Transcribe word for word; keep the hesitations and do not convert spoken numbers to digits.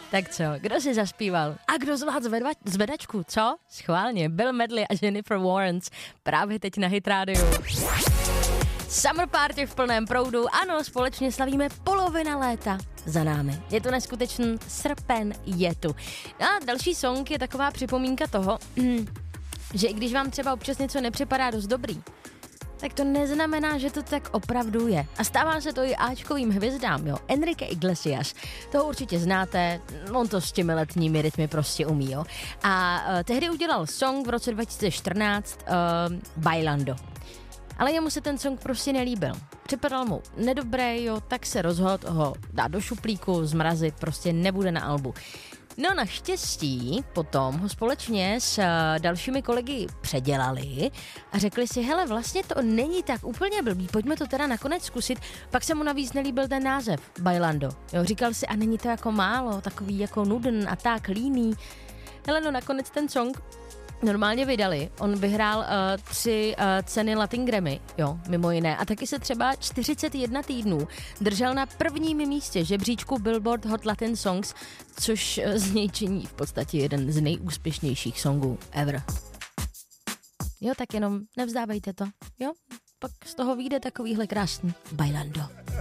Tak co, kdo si zaspíval? A kdo zvládl zvedva- zvedačku, co? Schválně, Bill Medley a Jennifer Warnes právě teď na Hit Radio. Summer party v plném proudu, ano, společně slavíme polovina léta za námi. Je to neskutečný, srpen je tu. A další song je taková připomínka toho, že i když vám třeba občas něco nepřipadá dost dobrý, tak to neznamená, že to tak opravdu je. A stává se to i áčkovým hvězdám, jo. Enrique Iglesias, toho určitě znáte, on to s těmi letními rytmy prostě umí, jo. A uh, tehdy udělal song v roce dva tisíce čtrnáct uh, Bailando. Ale jemu se ten song prostě nelíbil. Připadal mu nedobrý, jo, tak se rozhodl ho dát do šuplíku, zmrazit, prostě nebude na albu. No naštěstí potom ho společně s uh, dalšími kolegy předělali a řekli si, hele, vlastně to není tak úplně blbý, pojďme to teda nakonec zkusit. Pak se mu navíc nelíbil ten název, Bailando. Jo, říkal si, a není to jako málo, takový jako nudn a tak líný. Hele, no nakonec ten song normálně vydali. On vyhrál uh, tři uh, ceny Latin Grammy, jo, mimo jiné. A taky se třeba čtyřicet jedna týdnů držel na prvním místě žebříčku Billboard Hot Latin Songs, což uh, z něj činí v podstatě jeden z nejúspěšnějších songů ever. Jo, tak jenom nevzdávejte to, jo? Pak z toho vyjde takovýhle krásný Bailando.